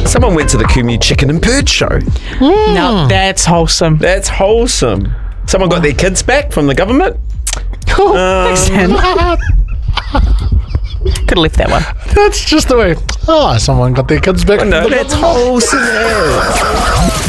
Someone went to the Kumu Chicken and Bird Show. No, that's wholesome. That's wholesome. Someone got their kids back from the government. Thanks, Sam. Could have left that one. That's just the way. Oh, someone got their kids back. No, that's wholesome.